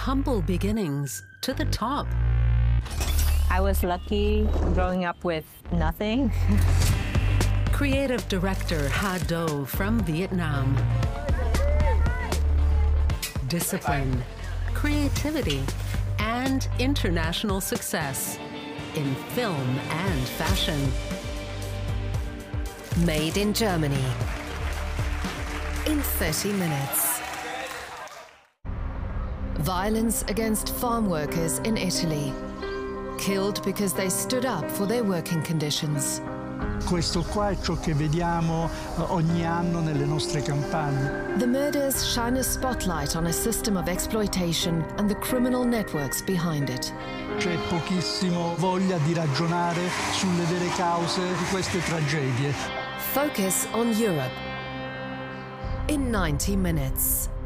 humble beginnings to the top. I was lucky growing up with nothing. Creative director Ha Do from Vietnam. Discipline, creativity, and international success in film and fashion. Made in Germany. In 30 minutes. Violence against farm workers in Italy. Killed because they stood up for their working conditions. Questo qua è ciò che vediamo ogni anno nelle nostre campagne. The murders shine a spotlight on a system of exploitation and the criminal networks behind it. C'è pochissimo voglia di ragionare sulle vere cause di queste tragedie. Focus on Europe in 90 minutes.